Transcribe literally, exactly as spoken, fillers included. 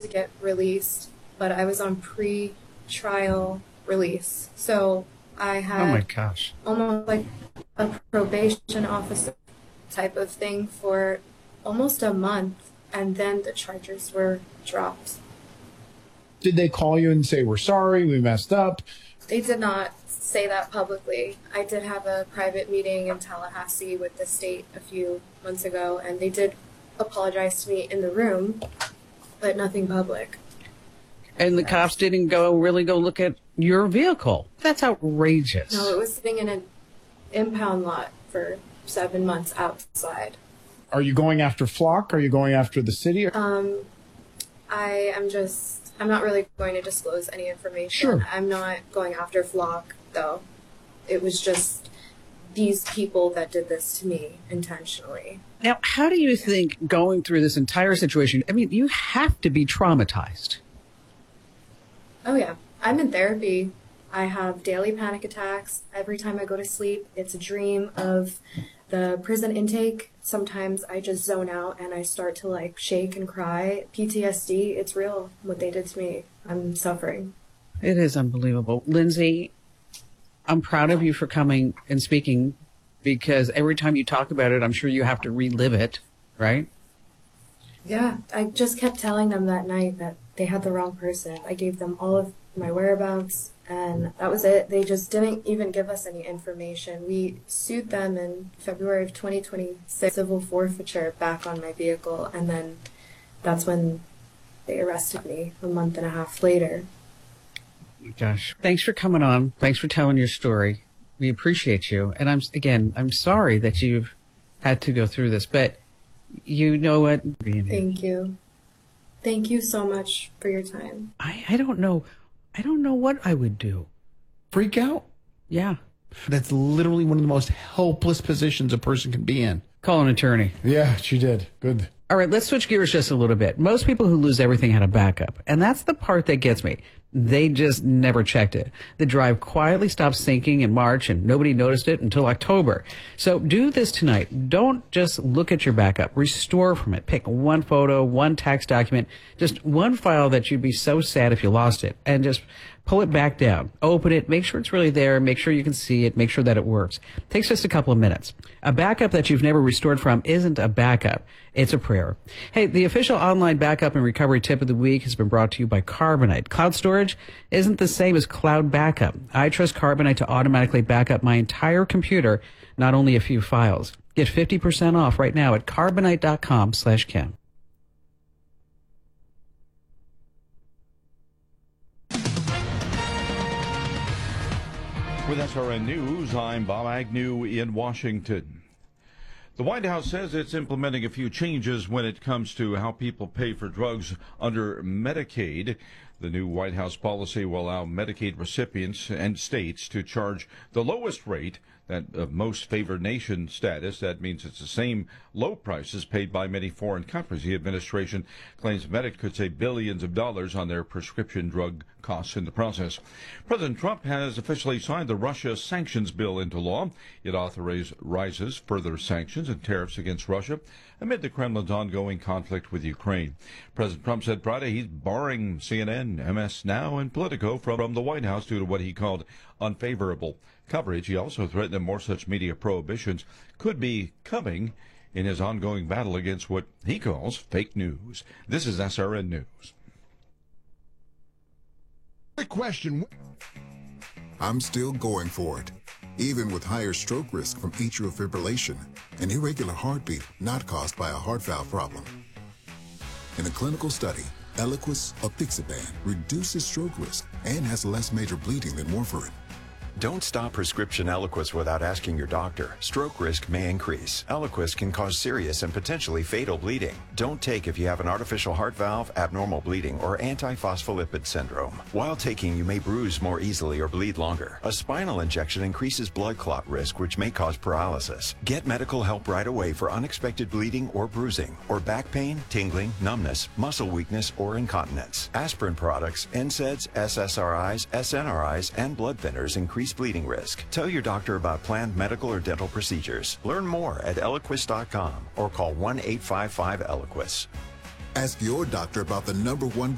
get released, but I was on pre-trial release. So I had oh my gosh. almost like a probation officer type of thing for almost a month, and then the charges were dropped. Did they call you and say, we're sorry, we messed up? They did not say that publicly. I did have a private meeting in Tallahassee with the state a few months ago, and they did apologize to me in the room, but nothing public. And the cops didn't go really go look at your vehicle. That's outrageous. No, it was sitting in an impound lot for seven months outside. Are you going after Flock? Are you going after the city? Um, I am just, I'm not really going to disclose any information. Sure. I'm not going after Flock, though. It was just these people that did this to me intentionally. Now, how do you think going through this entire situation, I mean, you have to be traumatized. Oh, yeah. I'm in therapy. I have daily panic attacks. Every time I go to sleep, it's a dream of the prison intake. Sometimes I just zone out and I start to like shake and cry. P T S D, it's real what they did to me. I'm suffering. It is unbelievable. Lindsay, I'm proud of you for coming and speaking, because every time you talk about it, I'm sure you have to relive it, right? Yeah, I just kept telling them that night that they had the wrong person. I gave them all of my whereabouts, and that was it. They just didn't even give us any information. We sued them in February of twenty twenty-six, civil forfeiture back on my vehicle, and then that's when they arrested me a month and a half later. Gosh, thanks for coming on. Thanks for telling your story. We appreciate you. And I'm, again, I'm sorry that you've had to go through this, but you know what? Thank you. Thank you so much for your time. I, I don't know. I don't know what I would do. Freak out? Yeah. That's literally one of the most helpless positions a person can be in. Call an attorney. Yeah, she did. Good. All right, let's switch gears just a little bit. Most people who lose everything had a backup, and that's the part that gets me. They just never checked it. The drive quietly stopped sinking in March, and nobody noticed it until October. So do this tonight. Don't just look at your backup. Restore from it. Pick one photo, one text document, just one file that you'd be so sad if you lost it, and just pull it back down. Open it. Make sure it's really there. Make sure you can see it. Make sure that it works. It takes just a couple of minutes. A backup that you've never restored from isn't a backup. It's a prayer. Hey, the official online backup and recovery tip of the week has been brought to you by Carbonite. Cloud storage isn't the same as cloud backup. I trust Carbonite to automatically back up my entire computer, not only a few files. Get fifty percent off right now at carbonite.com slash Kim. With S R N News, I'm Bob Agnew in Washington. The White House says it's implementing a few changes when it comes to how people pay for drugs under Medicaid. The new White House policy will allow Medicaid recipients and states to charge the lowest rate, that of most favored nation status. That means it's the same low prices paid by many foreign countries. The administration claims Medicaid could save billions of dollars on their prescription drug costs in the process. President Trump has officially signed the Russia sanctions bill into law. It authorizes further sanctions and tariffs against Russia amid the Kremlin's ongoing conflict with Ukraine. President Trump said Friday he's barring C N N, M S Now, and Politico from, from the White House due to what he called unfavorable coverage. He also threatened that more such media prohibitions could be coming in his ongoing battle against what he calls fake news. This is S R N News. Great question. I'm still going for it, even with higher stroke risk from atrial fibrillation, an irregular heartbeat not caused by a heart valve problem. In a clinical study, Eliquis apixaban reduces stroke risk and has less major bleeding than warfarin. Don't stop prescription Eliquis without asking your doctor. Stroke risk may increase. Eliquis can cause serious and potentially fatal bleeding. Don't take if you have an artificial heart valve, abnormal bleeding, or antiphospholipid syndrome. While taking, you may bruise more easily or bleed longer. A spinal injection increases blood clot risk, which may cause paralysis. Get medical help right away for unexpected bleeding or bruising, or back pain, tingling, numbness, muscle weakness, or incontinence. Aspirin products, N SAIDs, S S R Is, S N R Is, and blood thinners increase bleeding risk. Tell your doctor about planned medical or dental procedures. Learn more at Eliquis dot com or call one eight five five Eliquis. Ask your doctor about the number one